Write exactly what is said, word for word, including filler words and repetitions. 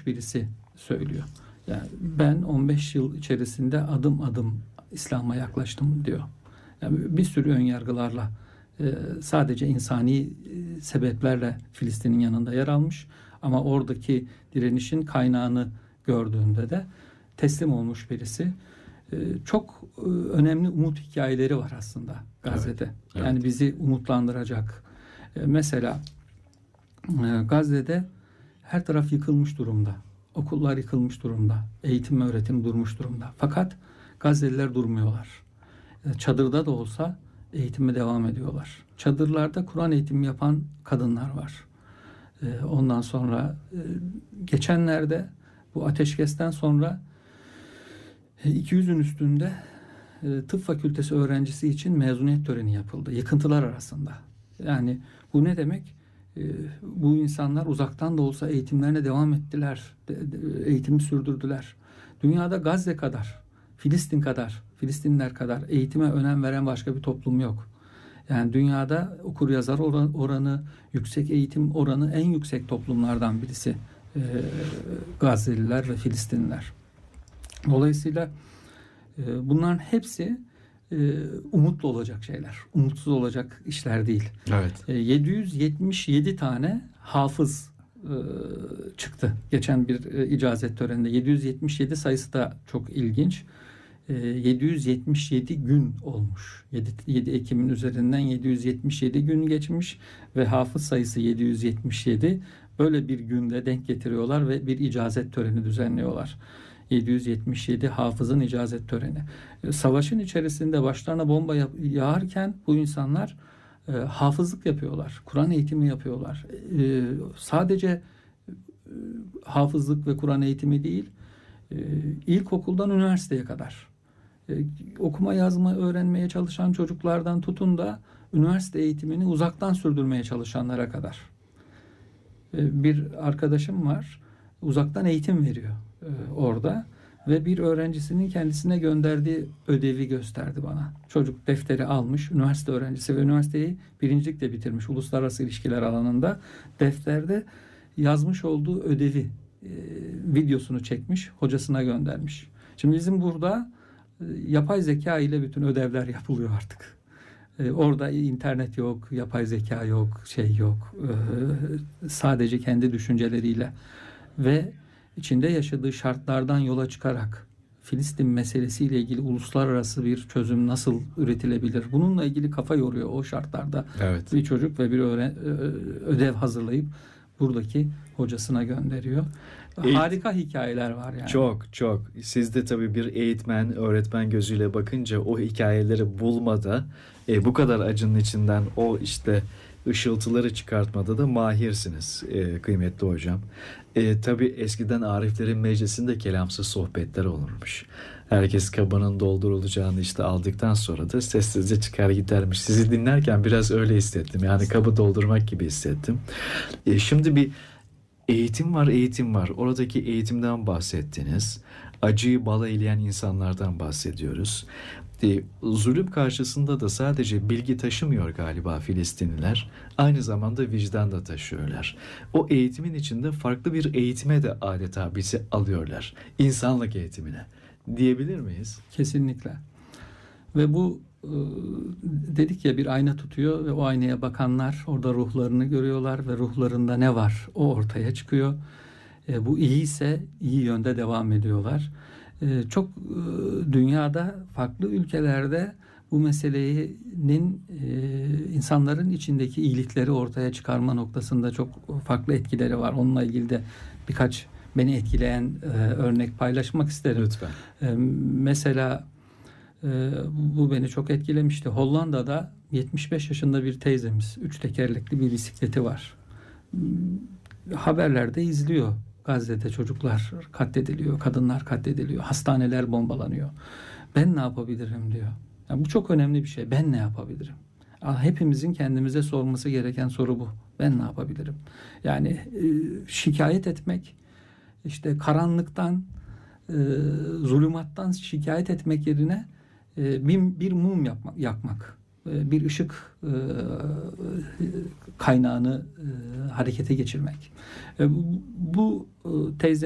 birisi söylüyor. Yani ben on beş yıl içerisinde adım adım İslam'a yaklaştım diyor. Yani bir sürü önyargılarla e, sadece insani e, sebeplerle Filistin'in yanında yer almış ama oradaki direnişin kaynağını gördüğünde de teslim olmuş birisi. E, çok e, önemli umut hikayeleri var aslında Gazze'de. Evet, evet. Yani bizi umutlandıracak. E, mesela e, Gazze'de her taraf yıkılmış durumda. Okullar yıkılmış durumda. Eğitim ve öğretim durmuş durumda. Fakat Gazze'liler durmuyorlar. Çadırda da olsa eğitime devam ediyorlar. Çadırlarda Kur'an eğitimi yapan kadınlar var. Ondan sonra geçenlerde bu ateşkesten sonra iki yüzün üstünde tıp fakültesi öğrencisi için mezuniyet töreni yapıldı. Yıkıntılar arasında. Yani bu ne demek? Bu insanlar uzaktan da olsa eğitimlerine devam ettiler. Eğitimi sürdürdüler. Dünyada Gazze kadar, Filistin kadar, Filistinler kadar eğitime önem veren başka bir toplum yok. Yani dünyada okur yazar oranı, yüksek eğitim oranı en yüksek toplumlardan birisi e, Gazze'liler ve Filistinliler. Dolayısıyla e, bunların hepsi e, umutlu olacak şeyler. Umutsuz olacak işler değil. Evet. E, yedi yüz yetmiş yedi tane hafız e, çıktı. Geçen bir e, icazet töreninde. yedi yüz yetmiş yedi sayısı da çok ilginç. yedi yüz yetmiş yedi gün olmuş. yedi Ekim'in üzerinden yedi yüz yetmiş yedi gün geçmiş ve hafız sayısı yedi yüz yetmiş yedi. Böyle bir günde denk getiriyorlar ve bir icazet töreni düzenliyorlar. yedi yüz yetmiş yedi hafızın icazet töreni. Savaşın içerisinde başlarına bomba yağarken bu insanlar e, hafızlık yapıyorlar. Kur'an eğitimi yapıyorlar. E, sadece e, hafızlık ve Kur'an eğitimi değil, e, ilkokuldan üniversiteye kadar. Okuma yazma öğrenmeye çalışan çocuklardan tutun da üniversite eğitimini uzaktan sürdürmeye çalışanlara kadar. Bir arkadaşım var, uzaktan eğitim veriyor orada ve bir öğrencisinin kendisine gönderdiği ödevi gösterdi bana. Çocuk defteri almış, üniversite öğrencisi ve üniversiteyi birincilikle bitirmiş uluslararası ilişkiler alanında. Defterde yazmış olduğu ödevi videosunu çekmiş, hocasına göndermiş. Şimdi bizim burada yapay zeka ile bütün ödevler yapılıyor artık. Ee, orada internet yok, yapay zeka yok, şey yok. Ee, sadece kendi düşünceleriyle ve içinde yaşadığı şartlardan yola çıkarak Filistin meselesiyle ilgili uluslararası bir çözüm nasıl üretilebilir? Bununla ilgili kafa yoruyor o şartlarda. Evet. Bir çocuk ve bir öğren- ödev hazırlayıp buradaki hocasına gönderiyor. Eğit- Harika hikayeler var yani. Çok çok. Siz de tabii bir eğitmen, öğretmen gözüyle bakınca o hikayeleri bulmada, e, bu kadar acının içinden o işte ışıltıları çıkartmada da mahirsiniz e, kıymetli hocam. E, tabii eskiden Ariflerin Meclisi'nde kelamsız sohbetler olurmuş. Herkes kabının doldurulacağını işte aldıktan sonra da sessizce çıkar gidermiş. Sizi dinlerken biraz öyle hissettim. Yani kabı doldurmak gibi hissettim. E, şimdi bir eğitim var, eğitim var. Oradaki eğitimden bahsettiniz. Acıyı bal eyleyen insanlardan bahsediyoruz. E, zulüm karşısında da sadece bilgi taşımıyor galiba Filistinliler. Aynı zamanda vicdan da taşıyorlar. O eğitimin içinde farklı bir eğitime de adeta bizi alıyorlar. İnsanlık eğitimine. Diyebilir miyiz? Kesinlikle. Ve bu dedik ya bir ayna tutuyor ve o aynaya bakanlar orada ruhlarını görüyorlar ve ruhlarında ne var o ortaya çıkıyor. E, bu iyi ise iyi yönde devam ediyorlar. E, çok e, dünyada farklı ülkelerde bu meselenin e, insanların içindeki iyilikleri ortaya çıkarma noktasında çok farklı etkileri var. Onunla ilgili de birkaç beni etkileyen e, örnek paylaşmak isterim. Lütfen. E, mesela e, bu beni çok etkilemişti. Hollanda'da yetmiş beş yaşında bir teyzemiz, üç tekerlekli bir bisikleti var. Haberlerde izliyor. Gazze'de çocuklar katlediliyor, kadınlar katlediliyor, hastaneler bombalanıyor. Ben ne yapabilirim diyor. Yani bu çok önemli bir şey. Ben ne yapabilirim? Hepimizin kendimize sorması gereken soru bu. Ben ne yapabilirim? Yani e, şikayet etmek, işte karanlıktan, e, zulümattan şikayet etmek yerine e, bir, bir mum yapmak, yakmak, e, bir ışık e, kaynağını e, harekete geçirmek. E, bu bu e, teyze